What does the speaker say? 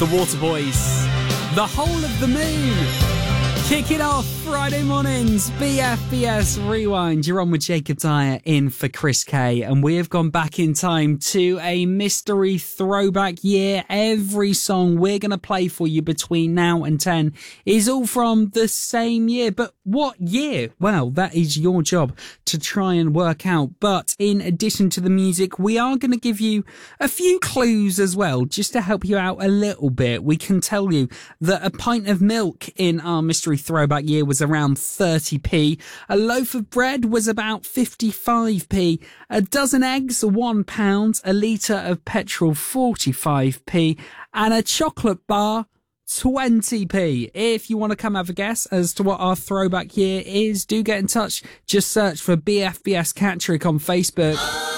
The Waterboys, The Whole of the Moon. Kick it off Friday mornings, BFBS Rewind. You're on with Jacob Dyer in for Chris K, and we have gone back in time to a mystery throwback year. Every song we're going to play for you between now and 10 is all from the same year. But what year? Well, that is your job to try and work out. But in addition to the music, we are going to give you a few clues as well, just to help you out a little bit. We can tell you that a pint of milk in our mystery throwback year was around 30p. A loaf of bread was about 55p. A dozen eggs, £1. A litre of petrol, 45p. And a chocolate bar, 20p. If you want to come have a guess as to what our throwback year is, do get in touch. Just search for BFBS Catterick on Facebook.